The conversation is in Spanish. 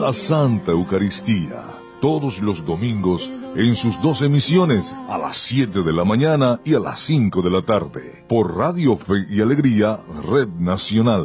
la Santa Eucaristía, todos los domingos en sus 2 emisiones, a las 7 de la mañana y a las 5 de la tarde, por Radio Fe y Alegría, Red Nacional.